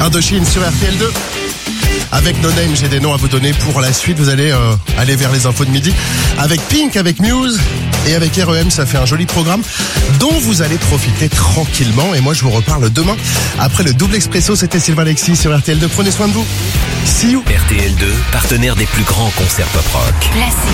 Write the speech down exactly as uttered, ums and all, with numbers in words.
Indochine sur R T L deux. Avec No Name, j'ai des noms à vous donner pour la suite. Vous allez euh, aller vers les infos de midi. Avec Pink, avec Muse et avec R E M, ça fait un joli programme dont vous allez profiter tranquillement. Et moi, je vous reparle demain. Après le double expresso, c'était Sylvain Alexis sur R T L deux. Prenez soin de vous. See you. R T L deux, partenaire des plus grands concerts pop rock. Classique.